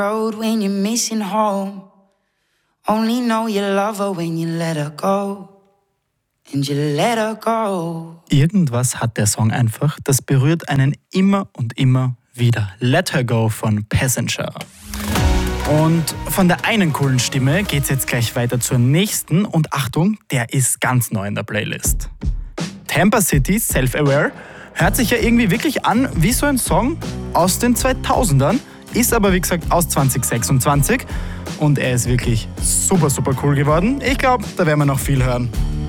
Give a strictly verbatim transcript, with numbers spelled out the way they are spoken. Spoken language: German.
Road when you're missing home. Only know you love her when you let her go. And you let her go. Irgendwas hat der Song einfach, das berührt einen immer und immer wieder. Let Her Go von Passenger. Und von der einen coolen Stimme geht's jetzt gleich weiter zur nächsten. Und Achtung, der ist ganz neu in der Playlist. Tampa City, Self-Aware, hört sich ja irgendwie wirklich an wie so ein Song aus den zweitausendern. Ist aber wie gesagt aus zwanzig sechsundzwanzig. Und er ist wirklich super, super cool geworden. Ich glaube, da werden wir noch viel hören.